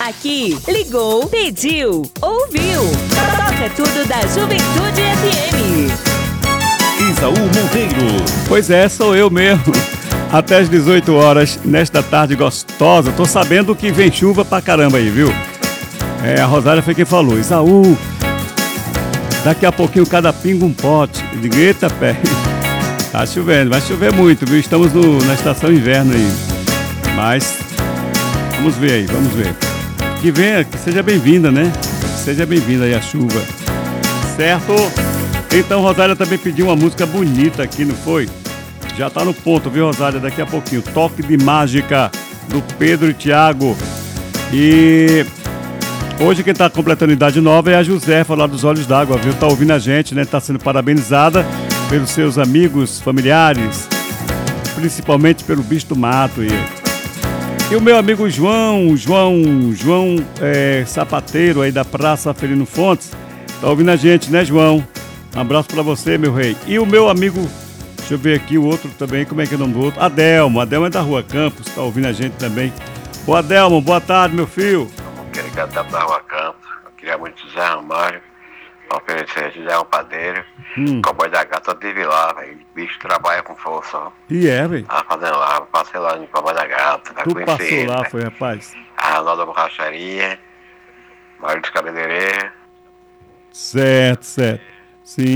Aqui, ligou, pediu, ouviu. Toca tudo da Juventude FM. Isaú Monteiro. Pois é, sou eu mesmo. Até às 18 horas, nesta tarde gostosa. Tô sabendo que vem chuva pra caramba aí, viu? A Rosária foi quem falou. Isaú, daqui a pouquinho cada pinga um pote. Eu digo, eita pé. Tá chovendo, vai chover muito, viu? Estamos na estação inverno aí. Mas, vamos ver aí, vamos ver. Que venha, que seja bem-vinda, né? Que seja bem-vinda aí a chuva. Certo? Então, Rosária também pediu uma música bonita aqui, não foi? Já tá no ponto, viu, Rosária? Daqui a pouquinho. Toque de Mágica, do Pedro e Thiago. E hoje quem tá completando idade nova é a Josefa, lá dos Olhos d'Água, viu? Tá ouvindo a gente, né? Tá sendo parabenizada pelos seus amigos, familiares, principalmente pelo bicho do mato. E o meu amigo João sapateiro aí da Praça Afelino Fontes, tá ouvindo a gente, né, João? Um abraço pra você, meu rei. E o meu amigo, deixa eu ver aqui o outro também, como é que é o nome do outro? Adelmo é da Rua Campos, tá ouvindo a gente também. Ô Adelmo, boa tarde, meu filho. Aquele cantar da Rua Campos, eu queria muito José Ramalho, oferecer José um padeiro, Cowboy da Gata de Vilar, velho. O bicho trabalha com força, ó. E velho? Tava fazendo lá, passei lá no Cowboy da Gata, Tu passou ele, lá, né? foi, rapaz? A Nova Borracharia, Mário dos Cabeleireiros. Certo. Sim.